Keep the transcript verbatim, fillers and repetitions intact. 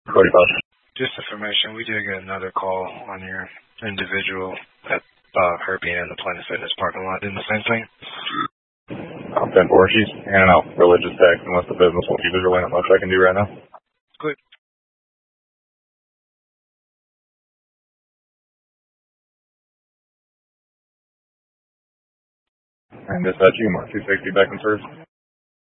forty-five. Just information, we did get another call on your individual that uh, her being in the Planet Fitness parking lot doing the same thing. I'm ten four. She's handing out religious texts unless the business won't use it. Really not much I can do right now. Good. And dispatch you, Mark two sixty back in service.